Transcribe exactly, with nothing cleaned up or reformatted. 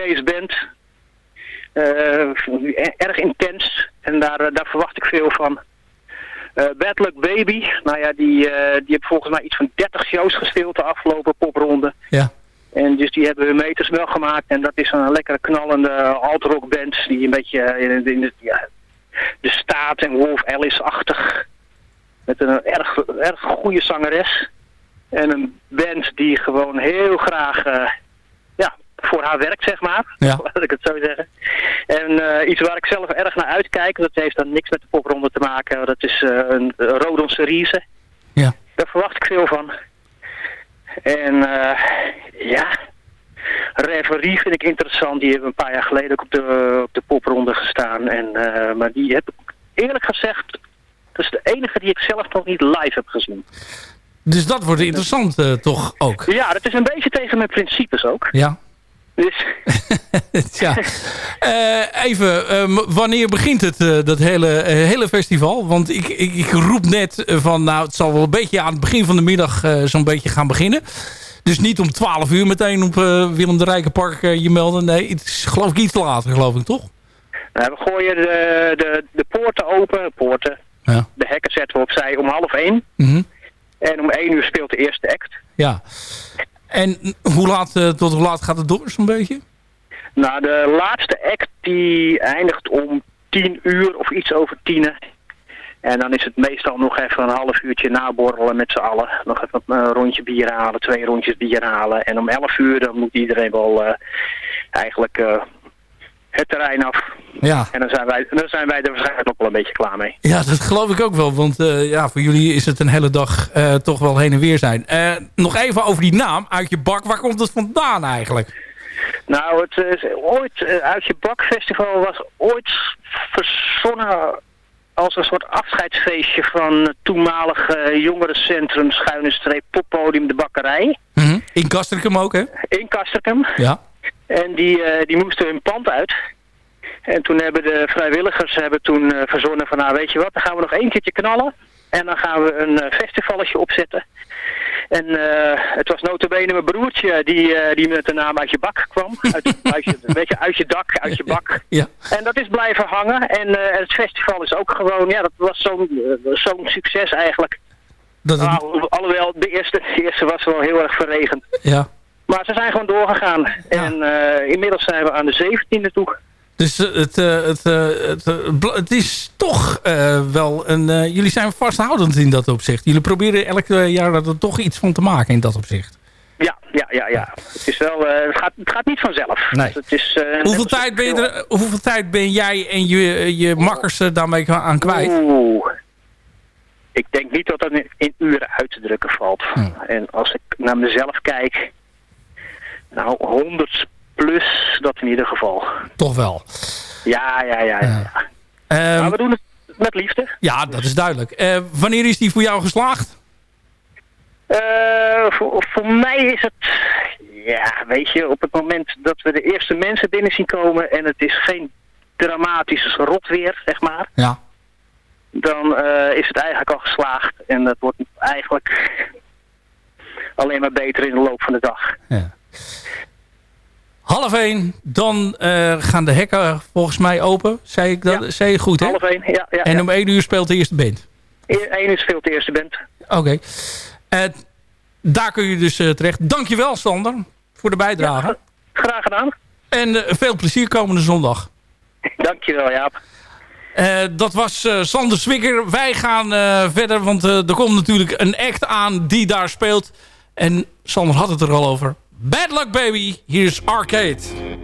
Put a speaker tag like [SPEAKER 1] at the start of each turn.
[SPEAKER 1] Drum-and-Bass band. Uh, erg intens. En daar, daar verwacht ik veel van. Uh, Bad Luck Baby. Nou ja, die, uh, die heeft volgens mij iets van dertig shows gespeeld de afgelopen popronde.
[SPEAKER 2] Ja.
[SPEAKER 1] En dus die hebben hun meters wel gemaakt. En dat is een lekkere knallende alt-rock band. Die een beetje in, in de, ja, de Staat en Wolf Alice-achtig. Met een erg, erg goede zangeres. En een band die gewoon heel graag uh, ja, voor haar werkt, zeg maar.
[SPEAKER 2] Ja.
[SPEAKER 1] Laat ik het zo zeggen. En uh, iets waar ik zelf erg naar uitkijk. Dat heeft dan niks met de popronde te maken. Dat is uh, een Rodon Cerise.
[SPEAKER 2] Ja.
[SPEAKER 1] Daar verwacht ik veel van. En uh, ja, Reverie vind ik interessant. Die hebben een paar jaar geleden ook op de, op de popronde gestaan. En, uh, maar die heb ik eerlijk gezegd, dat is de enige die ik zelf nog niet live heb gezien.
[SPEAKER 2] Dus dat wordt interessant uh, toch ook?
[SPEAKER 1] Ja, dat is een beetje tegen mijn principes ook.
[SPEAKER 2] Ja.
[SPEAKER 1] Dus.
[SPEAKER 2] ja. Uh, even, uh, wanneer begint het, uh, dat hele, uh, hele festival? Want ik, ik, ik roep net van, nou, het zal wel een beetje aan het begin van de middag uh, zo'n beetje gaan beginnen. Dus niet om twaalf uur meteen op uh, Willem de Rijkenpark uh, je melden. Nee, het is geloof ik iets later, geloof ik, toch?
[SPEAKER 1] Nou, we gooien de, de, de poorten open, poorten.
[SPEAKER 2] Ja.
[SPEAKER 1] De hekken zetten we opzij om half één.
[SPEAKER 2] Mm-hmm.
[SPEAKER 1] En om één uur speelt de eerste act.
[SPEAKER 2] Ja. En hoe laat, uh, tot hoe laat gaat het door, zo'n beetje?
[SPEAKER 1] Nou, de laatste act die eindigt om tien uur of iets over tienen. En dan is het meestal nog even een half uurtje naborrelen met z'n allen. Nog even een rondje bier halen, twee rondjes bier halen. En om elf uur dan moet iedereen wel uh, eigenlijk uh, het terrein af.
[SPEAKER 2] Ja.
[SPEAKER 1] En dan zijn, wij, dan zijn wij er waarschijnlijk ook wel een beetje klaar mee.
[SPEAKER 2] Ja, dat geloof ik ook wel. Want uh, ja, voor jullie is het een hele dag uh, toch wel heen en weer zijn. Uh, nog even over die naam, Uit Je Bak. Waar komt het vandaan eigenlijk?
[SPEAKER 1] Nou, het is ooit, uh, Uit Je Bak Festival was ooit verzonnen als een soort afscheidsfeestje van het toenmalige jongerencentrum schuine streep poppodium De Bakkerij.
[SPEAKER 2] Mm-hmm. In Castricum ook, hè?
[SPEAKER 1] In Castricum.
[SPEAKER 2] Ja.
[SPEAKER 1] En die, uh, die moesten hun pand uit. En toen hebben de vrijwilligers hebben toen uh, verzonnen van, nou weet je wat, dan gaan we nog één keertje knallen. En dan gaan we een uh, festivalletje opzetten. En uh, het was nota bene mijn broertje die, uh, die met de naam Uit Je Bak kwam. Uit, uit je, weet je, uit je dak, uit je bak.
[SPEAKER 2] Ja.
[SPEAKER 1] En dat is blijven hangen. En uh, het festival is ook gewoon, ja, dat was zo'n uh, zo'n succes eigenlijk.
[SPEAKER 2] Dat het...
[SPEAKER 1] nou, alhoewel, de eerste, de eerste was wel heel erg verregend.
[SPEAKER 2] Ja.
[SPEAKER 1] Maar ze zijn gewoon doorgegaan. Ja. En uh, inmiddels zijn we aan de zeventiende toe.
[SPEAKER 2] Dus uh, het, uh, het, uh, het, uh, het is toch uh, wel een... Uh, jullie zijn vasthoudend in dat opzicht. Jullie proberen elk jaar er toch iets van te maken in dat opzicht.
[SPEAKER 1] Ja, ja, ja, ja. Het is wel, uh, het, gaat, het gaat niet vanzelf.
[SPEAKER 2] Nee.
[SPEAKER 1] Dus het is, uh,
[SPEAKER 2] hoeveel, tijd ben je er, hoeveel tijd ben jij en je, je makkers uh, daarmee aan kwijt?
[SPEAKER 1] Oeh. Ik denk niet dat dat in, in uren uit te drukken valt. Hmm. En als ik naar mezelf kijk... Nou, honderd plus, dat in ieder geval.
[SPEAKER 2] Toch wel.
[SPEAKER 1] Ja, ja, ja. ja. ja. Um, maar we doen het met liefde.
[SPEAKER 2] Ja, dat is duidelijk. Uh, wanneer is die voor jou geslaagd?
[SPEAKER 1] Uh, voor, voor mij is het... Ja, weet je, op het moment dat we de eerste mensen binnen zien komen... en het is geen dramatisch rotweer, zeg maar...
[SPEAKER 2] Ja.
[SPEAKER 1] Dan uh, is het eigenlijk al geslaagd. En dat wordt eigenlijk alleen maar beter in de loop van de dag.
[SPEAKER 2] Ja. Half één, dan uh, gaan de hekken volgens mij open. Zei ik dat? Ja. Zei je goed, hè?
[SPEAKER 1] Half één, ja. ja
[SPEAKER 2] en
[SPEAKER 1] ja.
[SPEAKER 2] om één uur speelt de eerste band?
[SPEAKER 1] Eén uur speelt de eerste band.
[SPEAKER 2] Oké. Okay. Uh, daar kun je dus uh, terecht. Dankjewel, Sander, voor de bijdrage.
[SPEAKER 1] Ja, graag gedaan.
[SPEAKER 2] En uh, veel plezier komende zondag.
[SPEAKER 1] Dankjewel, Jaap.
[SPEAKER 2] Uh, dat was uh, Sander Zwikker. Wij gaan uh, verder, want uh, er komt natuurlijk een act aan die daar speelt. En Sander had het er al over. Bad Luck Baby, hier is Arcade.